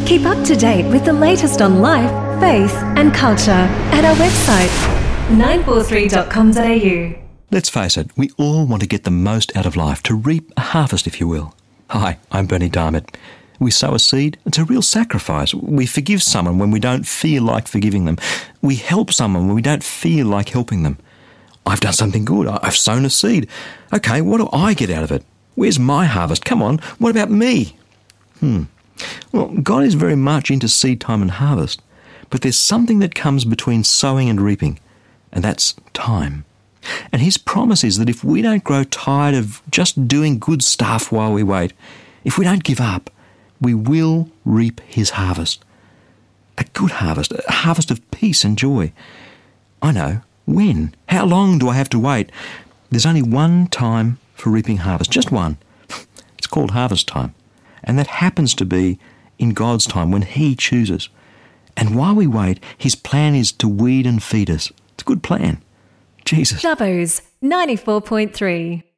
Keep up to date with the latest on life, faith and culture at our website 943.com.au. Let's face it, we all want to get the most out of life, to reap a harvest, if you will. Hi, I'm Bernie Diamond. We sow a seed, it's a real sacrifice. We forgive someone when we don't feel like forgiving them. We help someone when we don't feel like helping them. I've done something good, I've sown a seed. Okay, what do I get out of it? Where's my harvest? Come on, what about me? Well, God is very much into seed time and harvest, but there's something that comes between sowing and reaping, and that's time. And his promise is that if we don't grow tired of just doing good stuff while we wait, if we don't give up, we will reap his harvest. A good harvest, a harvest of peace and joy. I know. When? How long do I have to wait? There's only one time for reaping harvest, just one. It's called harvest time. And that happens to be in God's time when he chooses. And while we wait, his plan is to weed and feed us. It's a good plan. Jesus. Dubbo's 94.3.